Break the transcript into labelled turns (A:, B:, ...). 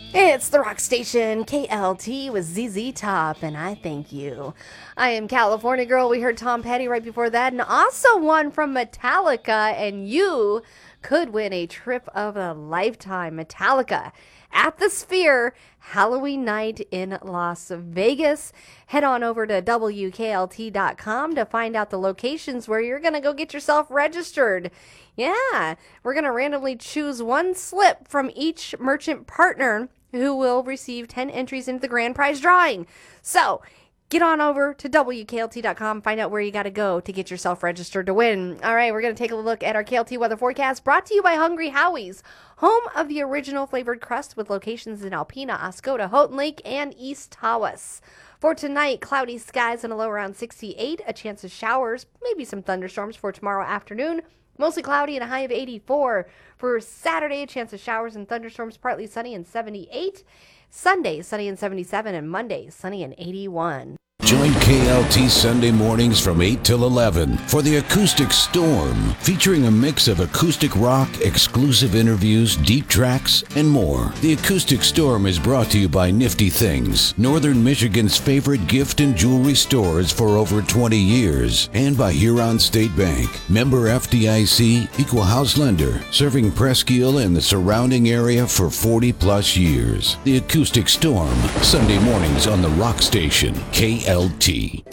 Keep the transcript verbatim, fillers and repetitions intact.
A: It's the rock station K L T with Z Z Top, and I thank you. I am California Girl. We heard Tom Petty right before that, and also one from Metallica, and you could win a trip of a lifetime. Metallica at the Sphere, Halloween night in Las Vegas. Head on over to W K L T dot com to find out the locations where you're going to go get yourself registered. Yeah, we're going to randomly choose one slip from each merchant partner who will receive ten entries into the grand prize drawing. So get on over to W K L T dot com, find out where you got to go to get yourself registered to win. All right, we're going to take a look at our K L T weather forecast, brought to you by Hungry Howie's, home of the original flavored crust with locations in Alpena, Oscoda, Houghton Lake, and East Tawas. For tonight, cloudy skies and a low around sixty-eight, a chance of showers, maybe some thunderstorms for tomorrow afternoon. Mostly cloudy and a high of eighty-four. For Saturday, a chance of showers and thunderstorms, partly sunny and seventy-eight. Sunday, sunny and seventy-seven, and Monday, sunny and eighty-one.
B: Join K L T Sunday mornings from eight till eleven for the Acoustic Storm, featuring a mix of acoustic rock, exclusive interviews, deep tracks, and more. The Acoustic Storm is brought to you by Nifty Things, Northern Michigan's favorite gift and jewelry stores for over twenty years, and by Huron State Bank, member F D I C, equal house lender, serving Presque Isle and the surrounding area for forty plus years. The Acoustic Storm, Sunday mornings on the Rock Station, K L T.